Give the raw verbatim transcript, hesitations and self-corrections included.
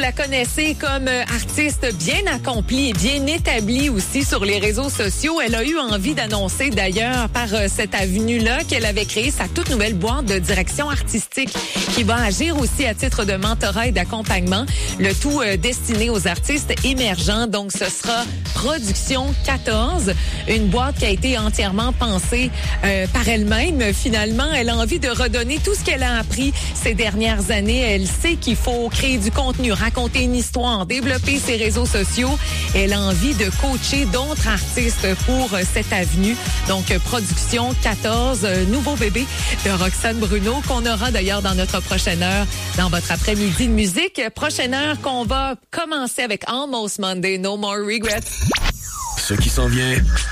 la connaissez comme artiste bien accomplie et bien établie aussi sur les réseaux sociaux. Elle a eu envie d'annoncer d'ailleurs par cette avenue-là qu'elle avait créé sa toute nouvelle boîte de direction artistique qui va agir aussi à titre de mentorat et d'accompagnement. Le tout euh, destiné aux artistes émergents. Donc, ce sera Production quatorze, une boîte qui a été entièrement pensée euh, par elle-même. Finalement, elle a envie de redonner tout ce qu'elle a appris ces dernières années. Elle sait qu'il faut créer du contenu, raconter une histoire, développer ses réseaux sociaux. Elle a envie de coacher d'autres artistes pour euh, cette avenue. Donc, euh, Production quatorze, euh, nouveau bébé de Roxane Bruno qu'on aura d'ailleurs dans notre prochaine heure, dans votre après-midi de musique. Prochaine heure qu'on va commencer avec Almost Monday, No More Regrets. Ce qui s'en vient